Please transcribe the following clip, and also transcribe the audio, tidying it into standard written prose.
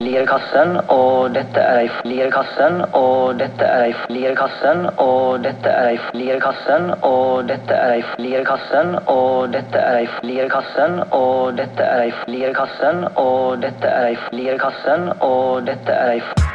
Lirekassen, og dette er ei Lirekassen, og dette er ei Lirekassen, og dette er ei Lirekassen, og dette er ei Lirekassen, og dette er ei Lirekassen, og dette er ei Lirekassen, og dette er ei Lirekassen, og dette er ei